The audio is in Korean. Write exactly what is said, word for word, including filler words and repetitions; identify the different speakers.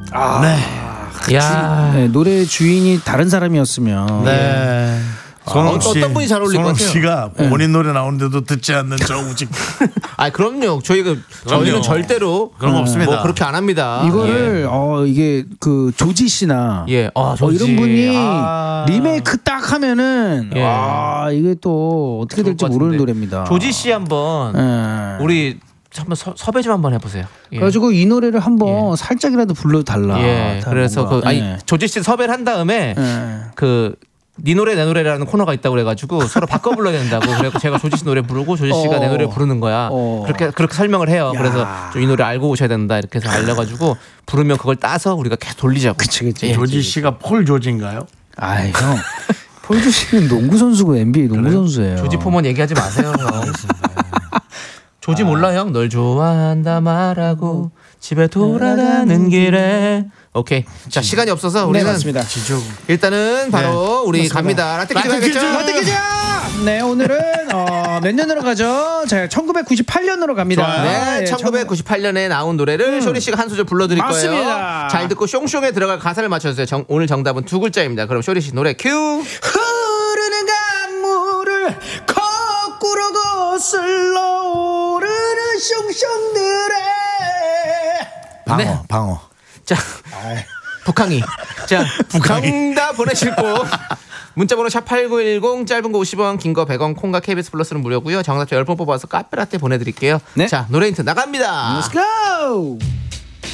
Speaker 1: 아,
Speaker 2: 네.
Speaker 1: 야.
Speaker 3: 네, 노래 주인이 다른 사람이었으면.
Speaker 2: 네.
Speaker 1: 손흥 씨,
Speaker 2: 어떤 분이 잘 어울릴 것
Speaker 1: 손흥
Speaker 2: 같아요?
Speaker 1: 씨가 본인 노래 나오는데도 듣지 않는 저 우직.
Speaker 2: 아 그럼요. 저희가 저희는 절대로
Speaker 1: 그런 거 없습니다.
Speaker 2: 뭐 그렇게 안 합니다.
Speaker 3: 이거를
Speaker 2: 예.
Speaker 3: 어 이게 그 조지 씨나
Speaker 2: 예. 아,
Speaker 3: 어,
Speaker 2: 조지.
Speaker 3: 이런 분이
Speaker 2: 아.
Speaker 3: 리메이크 딱 하면은
Speaker 2: 예.
Speaker 3: 아 이게 또 어떻게
Speaker 2: 좋을
Speaker 3: 될지
Speaker 2: 것
Speaker 3: 모르는
Speaker 2: 같은데.
Speaker 3: 노래입니다.
Speaker 2: 조지 씨 한번
Speaker 3: 예.
Speaker 2: 우리 한번 서, 섭외 좀 한번 해보세요. 예.
Speaker 3: 그래가지고 이 노래를 한번 살짝이라도 불러달라.
Speaker 2: 예.
Speaker 3: 다
Speaker 2: 그래서 그
Speaker 3: 뭔가.
Speaker 2: 아니
Speaker 3: 예.
Speaker 2: 조지 씨 섭외를 한 다음에
Speaker 3: 예.
Speaker 2: 그 네 노래 내 노래라는 코너가 있다고 그래가지고 서로 바꿔 불러야 된다고. 그래서 제가 조지 씨 노래 부르고 조지 씨가
Speaker 3: 어.
Speaker 2: 내 노래 부르는 거야.
Speaker 3: 어.
Speaker 2: 그렇게 그렇게 설명을 해요.
Speaker 3: 야.
Speaker 2: 그래서 좀 이 노래 알고 오셔야 된다 이렇게 해서 알려가지고 부르면 그걸 따서 우리가 계속 돌리자고.
Speaker 3: 그치 그치.
Speaker 1: 조지 씨가 폴 조지인가요?
Speaker 3: 아이 형. 폴 조지는 농구 선수고 엔비에이 농구 선수예요.
Speaker 2: 조지 포먼 얘기하지 마세요. 형. 조지 몰라 형. 널 좋아한다 말하고 집에 돌아가는 길에. 오케이. 자 시간이 없어서 우리는
Speaker 3: 네 맞습니다.
Speaker 2: 일단은 바로 우리
Speaker 3: 맞습니다.
Speaker 2: 갑니다. 라떼 퀴즈
Speaker 1: 라떼 퀴즈!
Speaker 2: 가겠죠?
Speaker 3: 라떼 퀴즈! 네 오늘은 어, 몇 년으로 가죠? 자 천구백구십팔 년으로 갑니다.
Speaker 1: 좋아요.
Speaker 2: 네,
Speaker 3: 예,
Speaker 2: 천구백구십팔 년에 나온 노래를 쇼리 씨가 한 소절 불러드릴
Speaker 3: 맞습니다.
Speaker 2: 거예요. 잘 듣고 숑숑에 들어갈 가사를 맞춰주세요. 정, 오늘 정답은 두 글자입니다. 그럼 쇼리 씨 노래 큐.
Speaker 3: 흐르는 강물을 거꾸로 거슬러 오르는 숑숑들의
Speaker 1: 방어,
Speaker 2: 네.
Speaker 1: 방어.
Speaker 2: 자, 북항이. 자, 정답 보내실 곳. 문자번호 샵팔구일공 짧은 거 오십 원, 긴 거 백 원, 콩과 케이비에스 플러스는 무료고요. 정답자 열 번 뽑아서 카페라떼 보내드릴게요.
Speaker 3: 네.
Speaker 2: 자, 노래 힌트 나갑니다.
Speaker 3: Let's go!